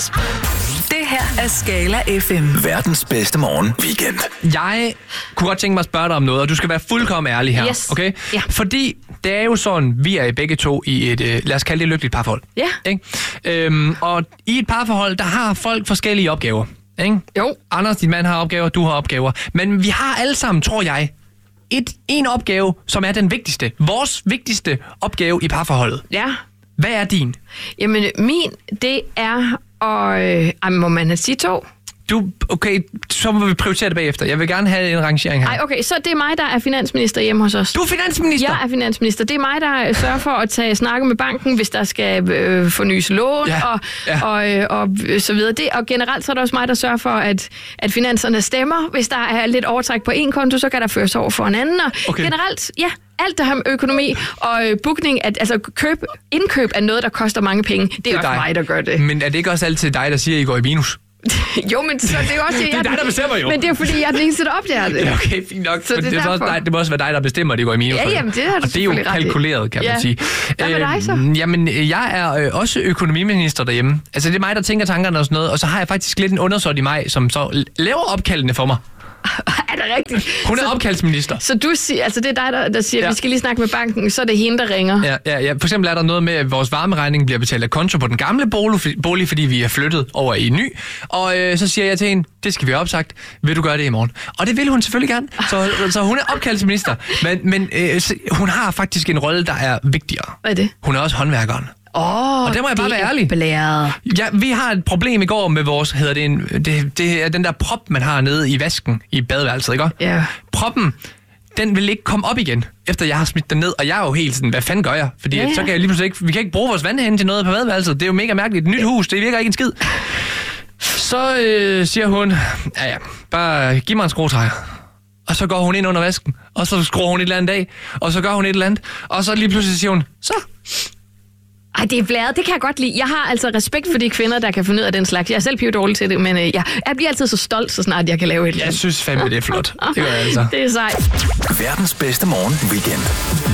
Det her er Skala FM. Verdens bedste morgen weekend. Jeg kunne godt tænke mig at spørge dig om noget, og du skal være fuldkommen ærlig her. Yes. Okay? Ja. Fordi det er jo sådan, vi er begge to i et, lad os kalde det lykkeligt parforhold. Ja. Ikke? Og i et parforhold, der har folk forskellige opgaver. Ikke? Jo. Anders, din mand har opgaver, du har opgaver. Men vi har alle sammen, tror jeg, en opgave, som er den vigtigste. Vores vigtigste opgave i parforholdet. Ja. Hvad er din? Jamen, min, det er at... må man sige 2? Okay, så må vi prioritere det bagefter. Jeg vil gerne have en rangering her. Ej, okay, så det er mig, der er finansminister hjemme hos os. Du er finansminister? Jeg er finansminister. Det er mig, der sørger for at snakke med banken, hvis der skal fornyes lån og så videre. Og generelt så er det også mig, der sørger for, at finanserne stemmer. Hvis der er lidt overtræk på en konto, så kan der føres over for en anden. Og generelt, ja, alt det her med økonomi og bookning, altså indkøb af noget, der koster mange penge, det er også dig. mig, der gør det. Men er det ikke også altid dig, der siger, at I går i minus? Jo, men så det er jo også... Det er dig, der bestemmer jo. Men det er fordi, jeg er den eneste, der opdager det. Ja, okay, fint nok. Så det, det må også være dig, der bestemmer, at det går i minus. Ja, jamen, det er og det er jo kalkuleret, kan man sige. Hvad med dig så? Jamen, jeg er også økonomiminister derhjemme. Altså, det er mig, der tænker tankerne og sådan noget. Og så har jeg faktisk lidt en undersåt i mig, som så laver opkaldene for mig. Er det rigtigt? Hun er opkaldsminister. Så du siger, altså det er dig, der siger, vi skal lige snakke med banken, så er det hende, der ringer. Ja. For eksempel er der noget med, at vores varmeregning bliver betalt af konto på den gamle bolig, fordi vi er flyttet over i en ny. Og så siger jeg til hende, det skal vi have opsagt. Vil du gøre det i morgen? Og det vil hun selvfølgelig gerne. Så hun er opkaldsminister. Men hun har faktisk en rolle, der er vigtigere. Hvad er det? Hun er også håndværkeren. Og der må jeg bare være ærlig. Blæret. Ja, vi har et problem i går med vores, det er den der prop, man har nede i vasken i badeværelset, ikke? Ja. Proppen, den vil ikke komme op igen, efter jeg har smidt den ned, og jeg er jo helt sådan, hvad fanden gør jeg? Fordi så kan jeg lige pludselig ikke, vi kan ikke bruge vores vandhæn til noget på badeværelset, det er jo mega mærkeligt. Et nyt hus, det virker ikke en skid. Så siger hun, bare giv mig en skruetrækker. Og så går hun ind under vasken, og så skruer hun et eller andet af, og så gør hun et eller andet, og så lige pludselig siger hun, så... Ej, det er blæret. Det kan jeg godt lide. Jeg har altså respekt for de kvinder, der kan finde ud af den slags. Jeg er selv pivdårlig til det, men jeg bliver altid så stolt, så snart jeg kan lave et eller andet. Jeg synes fandme, det er flot. Det gør jeg altså. Det er sejt. Verdens bedste morgen weekend.